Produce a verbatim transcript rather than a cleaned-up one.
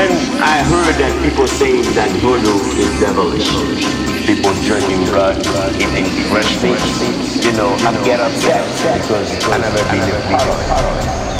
when I heard that people saying that voodoo is devilish, people drinking blood, eating fresh meat, you know, I get upset because I never been a part of it.